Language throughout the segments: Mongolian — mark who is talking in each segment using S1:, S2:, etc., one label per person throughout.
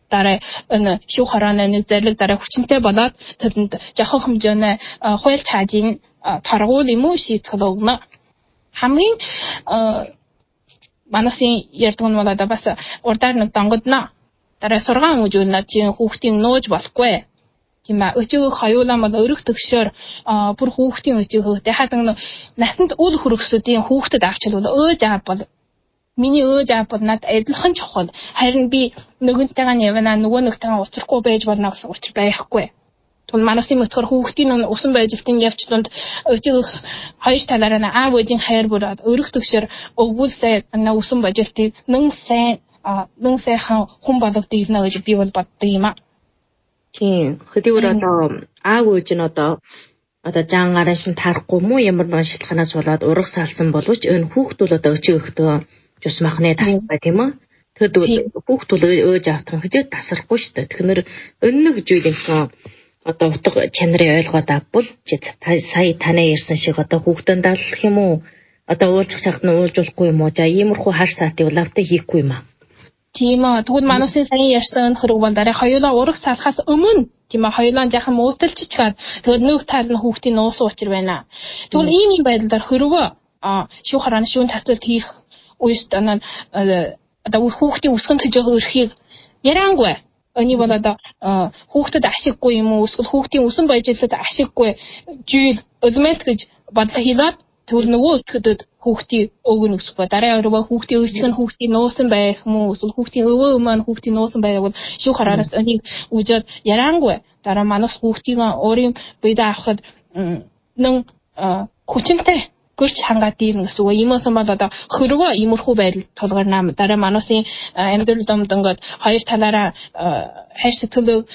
S1: дараа энэ шүүх харааны нэг зэрлэг дараа хүчинтэй болоод тэдэнд жахах хэмжээний хууль чаажийн таргуул юм уу шийтгэл өгнө. Хамгийн манасын ярдгын бол одоо бас урдаар нэг донгодно. Дараа сургаан үжүүлнэ чинь хүүхдийн нууж болохгүй. Тийм ба өчөг хоёулаа мал өрөх төгшөөр бүр хүүхдийн өчөг хаадан насанд үл хүргэсүүдийн хүүхдэд авчвал өөж аав бол миний өөж аав бол надад адилхан чухал. Харин би нөгөнтэйгээ явна нөгөө нэгтэйгээ уулзахгүй байж болно гэсэн учир байхгүй. Тэгвэл манасын мөтгөр хүүхдийн усан байжилтын явцланд өчөг хоёр талаараа аав ээжийн хайр бүрээд өрөх төгшөөр өгүүлсэй усан байжилтыг нэн сайхан хүн болгодъё гэж би бол боддог юм аа.
S2: Тийм. Хэдийгээр одоо аав ээж нь одоо жаангараа шин тарахгүй мó ямар нэгэн шалтгаанаас болоод ураг салсан боловч энэ хүүхд бол одоо өчиг өгтөө жус махны тасбай тийм үү? Тэгэд хүүхд бол өөж автхан хэдий тасрахгүй шүү дээ. Тэгэхээр өннө гэж үйл одоо утга чанарын ойлгоод авбал сая танаа ярьсан шиг одоо хүүхдэн даалгах юм уу? Одоо уулзах цагт нь уулзуулахгүй юм уу? За иймэрхүү хар саатыг лавтаа хийхгүй юм аа.
S1: Тийм аа. Тэгвэл мануусын сайн ярьсан хэрэг бол дараа хоёулаа ураг салахаас өмнө тийм аа хоёулаа жаахан мууталч чаад тэгээд нэг тал нь хүүхдийн нуусан учир байна. Тэгвэл ийм байдлаар хөрвөө шүүх харааны шүүн таслалт хийх үест одоо хүүхдийн өсгөн төжөөгөө өрхийг ярангүй. Энийг бол одоо хүүхдэд ашиггүй юм уу? Эсвэл хүүхдийн өсөн баяжилтад ашиггүй жийл өлмэлт гэж бодлоо хийлээд тэгвэл нөгөө өчгөдөд хүүхдийн өвгөн өсгөө. Дараа өрөө хүүхдийн өчгөн хүүхдийн нуусан байх юм уу? Эсвэл хүүхдийн өвөө маань хүүхдийн нуусан байвал шүүх хараанаас энийг үжээд ярангүй. Дараа манаас хүүхдийн өөрийн биедээ авахд нэн хүчинтэй гэрч хангаад дийрнэ гэсэн үг. Иймээс бол одоо хөрвөө иймэрхүү байдал тулгарна. Дараа мануусын амьдрал домд ингээд хоёр талаараа хайр сэтгэлийг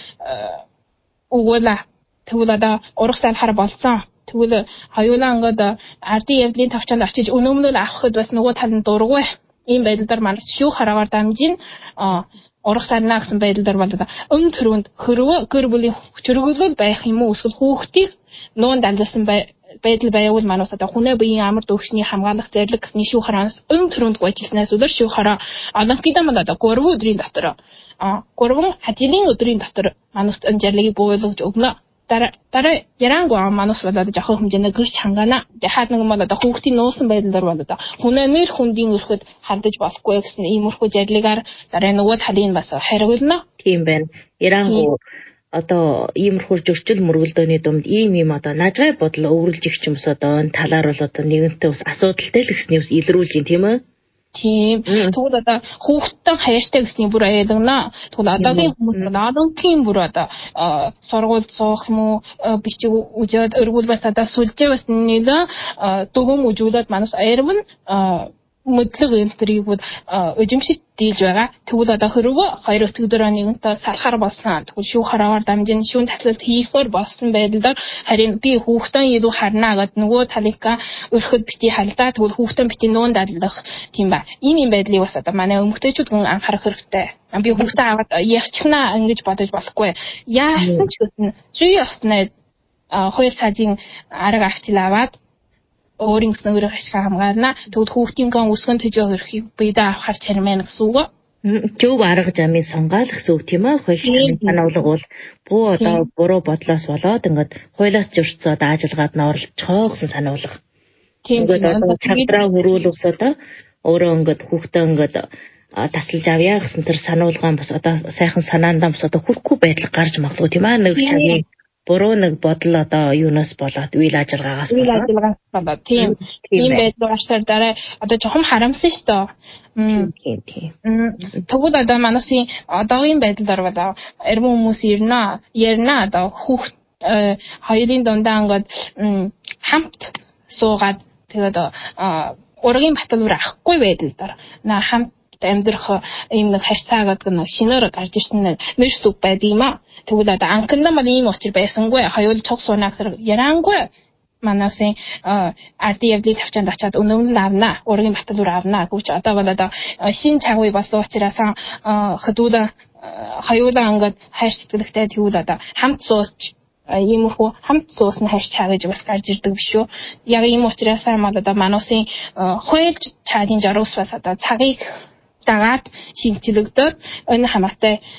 S1: өгөөлаа. Тэгвэл одоо урах салхаар болсон. Тэгвэл хоёулаа ингээд ардын явдлын тавчаанд очиж өнөөмнөл авахд бас нөгөө тал нь дургүй. Ийм байдлаар манайс шүүх хараагаар дамжин урах салнаа гэсэн байдлаар бол өн төрөнд хөрвөө гэр бүлийн хүчрхөөлөл байх юм уу? Эсвэл хүүхдийг нуунд амьдсан байдал байвал манайс одоо хүнээ биеийн амар дөвчний хамгаалах зэрлэг гэсний шүүх хараанаас өн төрөнд гуйжлснаас үлэр шүүх хараа олонхийдөө мал одоо 3 өдрийн дотор 3 хажлын өдрийн дотор манайс энэ зэрлэгийг буулгаж өгнө. Дараа ярангүй манайс бол одоо жахах хэмжээний гэрч хангаана. Дахиад нэг юм бол одоо хүүхдийн нуусан байдлаар бол одоо хүнээ нэр хүндийн өрхөд хандаж болохгүй гэсэн иймэрхүү зэрлэгээр дараа нөгөө талын бас хариулна.
S2: Тийм байна. Ярангүй одоо иймэрхүү зөрчил мөргөлдөөний дунд ийм одоо нажгай бодол өвөрлж их ч юмс одоо энэ талаар бол одоо нэгэнтээ бас асуудалтай л гэсний бас илрүүлж юм тийм үү?
S1: Тийм. Тэгвэл одоо хүүхдтэй хайртай гэсний бүр аялгана. Тэгвэл одоогийн хүмүүс одоогийн бүр одоо сургууль суух юм уу бичиг үжээд өргөл бас одоо сүлжээ бас нэг дөгөм үжүүлээд манайс аярван мэдлэг энтрийг бол өжимшид дийлж байгаа. Тэгвэл одоо хөрвөө хоёр өтгөдөр нэгэнтээ салхаар болсон. Тэгвэл шүүх хараагаар дамжин шүүн таслалт хийхээр болсон байдлаар харин би хүүхдэн илүү харнаа гэд нөгөө талынхаа өрхөд бити халдаа. Тэгвэл хүүхдэн бити нуунд аллах тийм ба. Ийм байдлыг бас одоо манай өмгтөөчүүд анхаарах хэрэгтэй. Би хүүхдээ аваад яахчнаа ингэж бодож болохгүй. Яасан ч гэсэн чи яснаа хууль цаазын арга авчил аваад өөрийн өөрөөр ашиг хамгаална. Тэгвэл хүүхдийн өсгөн төжөө өрхийг биедээ авахар чармаа гэсэн үг.
S2: Зөв арга замыг сонгаалах гэсэн үг тийм ээ. Хууль сануулга бол буу одоо буруу бодлоос болоод ингээд хуулиас зөрчсөд ажиллагаад нь оролцохоо гэсэн сануулга.
S1: Тийм
S2: одоо цагтраа хөрүүлс одоо өөрөө ингээд хүүхдээ ингээд таслаж авъя гэсэн тэр сануулгаан бас одоо сайхан санаандаа бас одоо хүрхгүй байдал гарч магадгүй тийм ээ. Нэг цагийн буруу нэг бодол одоо юунаас болоод үйл ажиллагаагаас
S1: болоод тийм байдлаар дараа одоо жоохон харамсан шүү дээ.
S2: Тийм.
S1: Тэгвэл одоо манайсын одоогийн байдлаар бол эрмэн хүмүүс ярина одоо хүүхд хоёрын дундаа ингээд хамт суугаад тэгээд ургийн баталбар авахгүй байдлаар хамт амьдрах ийм нэг харьцаагаад гэнэ шинээр гарч ирсэн нэг сүг байд юм аа. Тэгвэл одоо анхандаа мал ийм учир байсангүй хоёул цуг суунаа гэсэн ярангүй манайсын ардын явдлын тавчаанд очиад өнөмл авна ургийн баталбар авна гэвч одоо бол одоо шин цагуй болсон учраас хөдөлгөөн хоёулаа ингээд хайр сэтгэлтэй тэгвэл одоо хамт суусч иймэрхүү хамт суусна хайр чаа гэж бас гарч ирдэг биш үү. Яг ийм учраас мал одоо манайсын хуйлж чаалын жаргус бас одоо цагийг дагаад шинжилэгдээд энэ хамаатай